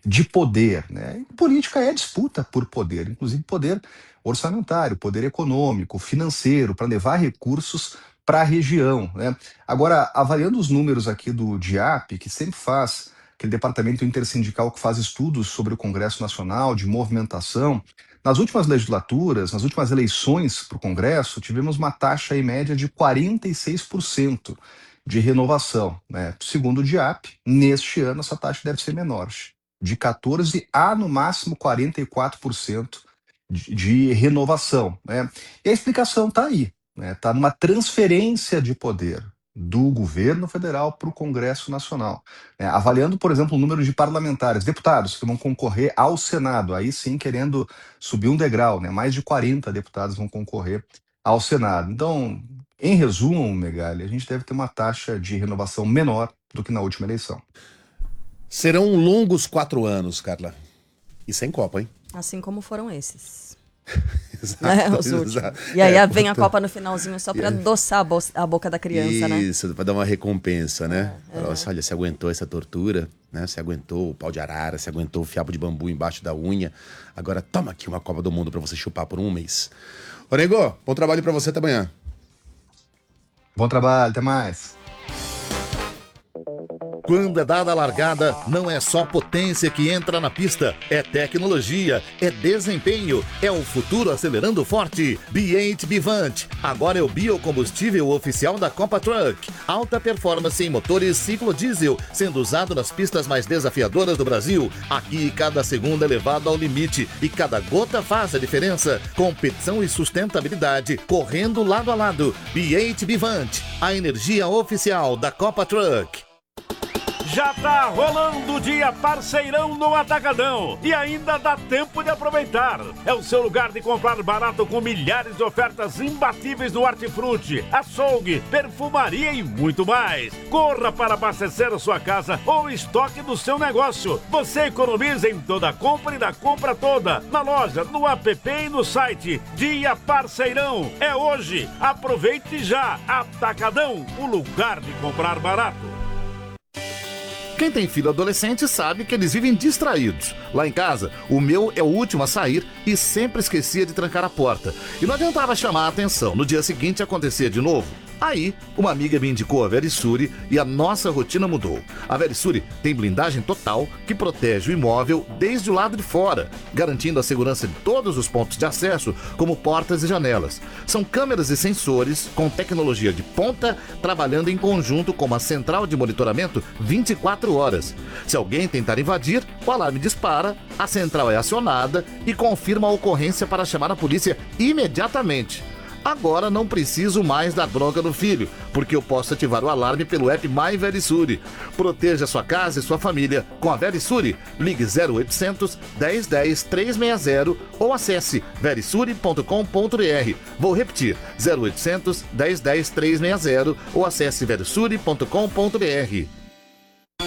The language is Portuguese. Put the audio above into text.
de poder, né? E política é disputa por poder, inclusive poder orçamentário, poder econômico, financeiro, para levar recursos para a região, né? Agora, avaliando os números aqui do DIAP, que sempre faz, aquele departamento intersindical que faz estudos sobre o Congresso Nacional, de movimentação, nas últimas legislaturas, nas últimas eleições para o Congresso, tivemos uma taxa em média de 46% de renovação, né? Segundo o DIAP, neste ano essa taxa deve ser menor, de 14% a no máximo 44% de renovação, né? E a explicação está aí, né? Está numa transferência de poder do governo federal para o Congresso Nacional, né? Avaliando, por exemplo, o número de parlamentares, deputados que vão concorrer ao Senado, aí sim querendo subir um degrau, né? Mais de 40 deputados vão concorrer ao Senado. Então, em resumo, Megali, a gente deve ter uma taxa de renovação menor do que na última eleição. Serão longos 4 anos, Carla. E sem Copa, hein? Assim como foram esses. Exato, Né? Os últimos. exato. E aí vem a Copa no finalzinho só pra adoçar a boca da criança, Isso, né? Isso, pra dar uma recompensa, né? Nossa, olha, você aguentou essa tortura, né? Você aguentou o pau de arara, você aguentou o fiapo de bambu embaixo da unha. Agora toma aqui uma Copa do Mundo pra você chupar por um mês. Ô, Nego, bom trabalho pra você, até amanhã. Bom trabalho, até mais. Quando é dada a largada, não é só potência que entra na pista, é tecnologia, é desempenho, é o futuro acelerando forte. B8 Bivante, agora é o biocombustível oficial da Copa Truck. Alta performance em motores ciclo diesel, sendo usado nas pistas mais desafiadoras do Brasil. Aqui, cada segundo é levado ao limite e cada gota faz a diferença. Competição e sustentabilidade, correndo lado a lado. B8 Bivante, a energia oficial da Copa Truck. Já tá rolando o dia parceirão no Atacadão e ainda dá tempo de aproveitar. É o seu lugar de comprar barato com milhares de ofertas imbatíveis no hortifruti, açougue, perfumaria e muito mais. Corra para abastecer a sua casa ou estoque do seu negócio. Você economiza em toda a compra e da compra toda. Na loja, no app e no site. Dia parceirão é hoje. Aproveite já. Atacadão, o lugar de comprar barato. Quem tem filho adolescente sabe que eles vivem distraídos. Lá em casa, o meu é o último a sair e sempre esquecia de trancar a porta. E não adiantava chamar a atenção. No dia seguinte acontecia de novo. Aí, uma amiga me indicou a Verisure e a nossa rotina mudou. A Verisure tem blindagem total que protege o imóvel desde o lado de fora, garantindo a segurança de todos os pontos de acesso, como portas e janelas. São câmeras e sensores com tecnologia de ponta, trabalhando em conjunto com uma central de monitoramento 24 horas. Se alguém tentar invadir, o alarme dispara, a central é acionada e confirma a ocorrência para chamar a polícia imediatamente. Agora não preciso mais dar bronca no filho, porque eu posso ativar o alarme pelo app My Verisure. Proteja sua casa e sua família com a Verisure. Ligue 0800 1010 360 ou acesse verisure.com.br. Vou repetir, 0800 1010 360 ou acesse verisure.com.br.